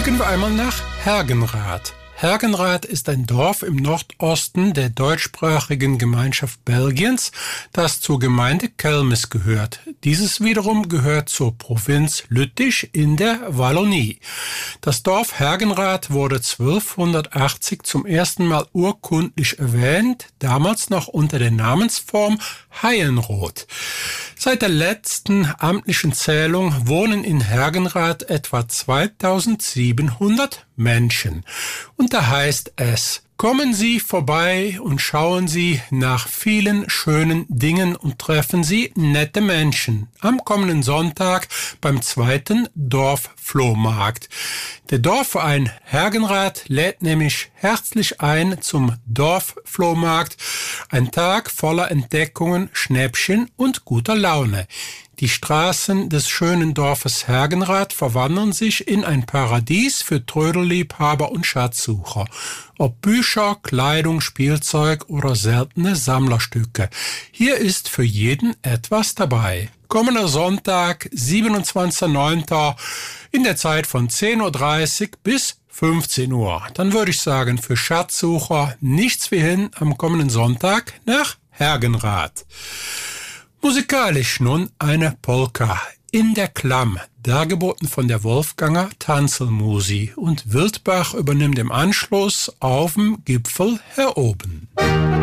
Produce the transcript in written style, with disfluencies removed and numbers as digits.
Blicken wir einmal nach Hergenrath. Hergenrath ist ein Dorf im Nordosten der deutschsprachigen Gemeinschaft Belgiens, das zur Gemeinde Kelmis gehört. Dieses wiederum gehört zur Provinz Lüttich in der Wallonie. Das Dorf Hergenrath wurde 1280 zum ersten Mal urkundlich erwähnt, damals noch unter der Namensform Heienroth. Seit der letzten amtlichen Zählung wohnen in Hergenrath etwa 2700 Menschen. Und da heißt es: Kommen Sie vorbei und schauen Sie nach vielen schönen Dingen und treffen Sie nette Menschen am kommenden Sonntag beim 2. Dorfflohmarkt. Der Dorfverein Hergenrath lädt nämlich herzlich ein zum Dorfflohmarkt. Ein Tag voller Entdeckungen, Schnäppchen und guter Laune. Die Straßen des schönen Dorfes Hergenrath verwandeln sich in ein Paradies für Trödelliebhaber und Schatzsucher. Ob Bücher, Kleidung, Spielzeug oder seltene Sammlerstücke. Hier ist für jeden etwas dabei. Kommender Sonntag, 27.09. in der Zeit von 10.30 Uhr bis 15 Uhr. Dann würde ich sagen, für Schatzsucher nichts wie hin am kommenden Sonntag nach Hergenrath. Musikalisch nun eine Polka in der Klamm, dargeboten von der Wolfganger Tanzelmusi, und Wildbach übernimmt im Anschluss Auf dem Gipfel hier oben.